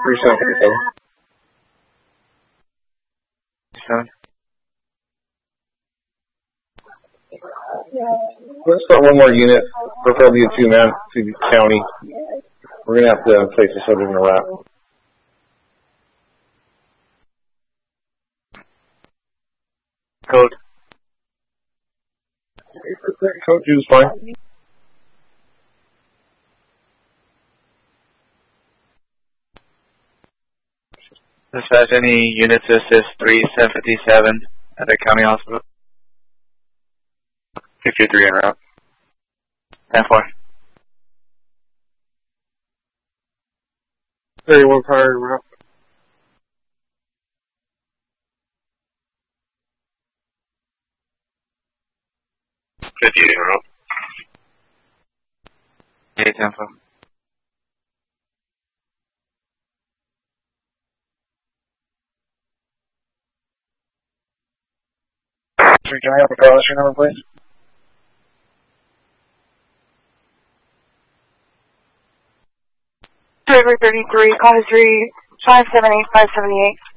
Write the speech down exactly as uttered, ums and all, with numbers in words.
three seven fifty seven. Seven. Let's start one more unit, preferably a two-man to the county. We're going to have to place a soldier in a route. Code. Code two is fine. Dispatch, any units to assist three seven fifty-seven at the county hospital? fifty-three en route. ten four. thirty-one prior en route. fifty-eight en route. eight ten four. Can I have a call issue number, please? Driver thirty-three, call three, five seven eight, five seventy-eight.